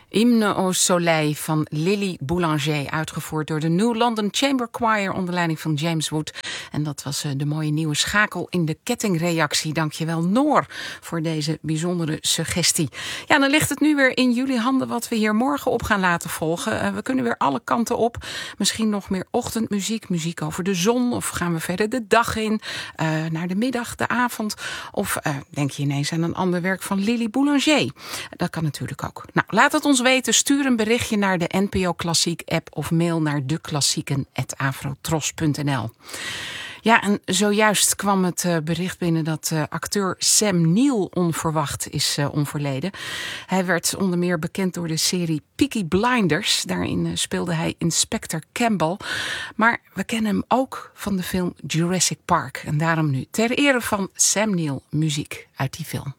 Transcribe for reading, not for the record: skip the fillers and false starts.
Hymne au Soleil van Lily Boulanger, uitgevoerd door de New London Chamber Choir onder leiding van James Wood. En dat was de mooie nieuwe schakel in de kettingreactie. Dankjewel Noor voor deze bijzondere suggestie. Ja, dan ligt het nu weer in jullie handen wat we hier morgen op gaan laten volgen. We kunnen weer alle kanten op. Misschien nog meer ochtendmuziek, muziek over de zon. Of gaan we verder de dag in, naar de middag, de avond. Of denk je ineens aan een ander werk van Lily Boulanger. Dat kan natuurlijk ook. Nou, laat het ons weten. Stuur een berichtje naar de NPO Klassiek app of mail naar deklassieken@avrotros.nl. Ja, en zojuist kwam het bericht binnen dat acteur Sam Neill onverwacht is overleden. Hij werd onder meer bekend door de serie Peaky Blinders. Daarin speelde hij Inspector Campbell. Maar we kennen hem ook van de film Jurassic Park. En daarom nu ter ere van Sam Neill muziek uit die film.